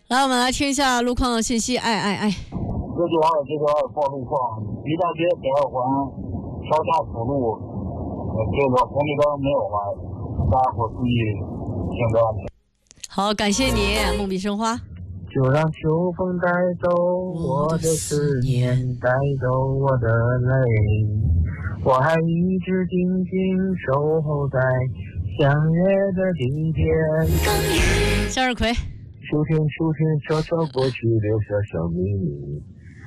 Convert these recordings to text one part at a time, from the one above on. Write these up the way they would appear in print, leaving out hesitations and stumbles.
来，我们来听一下路况信息。哎， 这句话报路况，一大街北二环桥下辅路，这个红绿灯没有了，大家伙注意行车安全。 好，感谢你，梦笔生花。 就让秋风带走我的思念，带走我的泪，我还一直静静守候在相约的地点。 向日葵。 秋天悄悄过去，留下小秘密。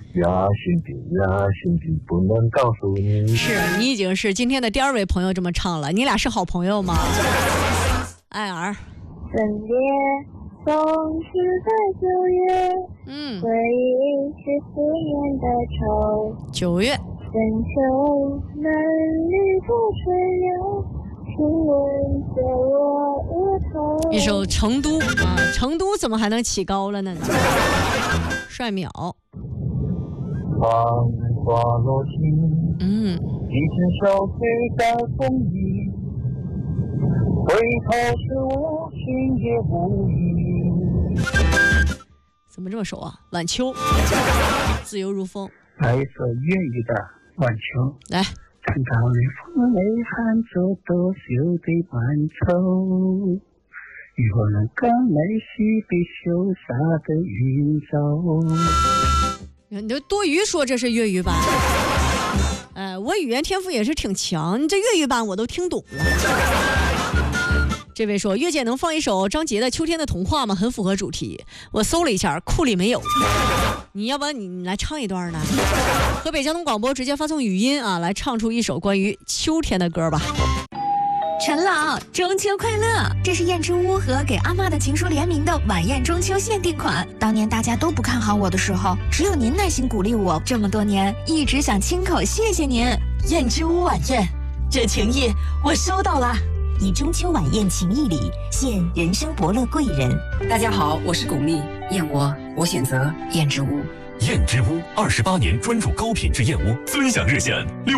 心底不能告诉你。 是你已经是今天的第2位朋友这么唱了，你俩是好朋友吗？艾尔。 分别总是在9月，回忆是思念的愁。 9月。 深秋嫩绿的垂柳，亲吻着我额头。 一首《成都》啊，成都怎么还能起高了呢？帅淼。 繁花落尽，一只小腿在风里，回头是我心也不移。 怎么这么熟啊？晚秋，自由如风。 来一首粤语的晚秋。 来。 看到你风里喊着多羞的晚秋，如何能跟你惜别潇洒的云走？ 你就多余说这是粤语版。我语言天赋也是挺强，你这粤语版我都听懂了。这位说，月姐能放一首张杰的《秋天的童话》吗？很符合主题。我搜了一下，库里没有。你要不然你来唱一段呢？河北交通广播直接发送语音啊，来唱出一首关于秋天的歌吧。 陈老，中秋快乐！这是燕之屋和给阿嬷的情书联名的晚宴中秋限定款。当年大家都不看好我的时候，只有您耐心鼓励我，这么多年一直想亲口谢谢您。 燕之屋晚宴，这情谊我收到了。 以中秋晚宴情谊礼，献人生伯乐贵人。 大家好，我是巩俐，燕窝我选择燕之屋。 燕之屋28年专注高品质燕窝，尊享热线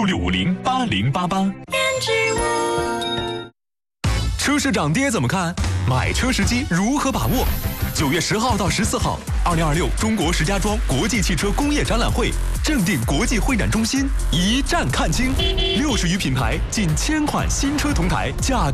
66508088。燕之屋。车市涨跌怎么看？买车时机如何把握？9月10号到14号，2026中国石家庄国际汽车工业展览会正定国际会展中心一站看清，60余品牌近1000款新车同台，价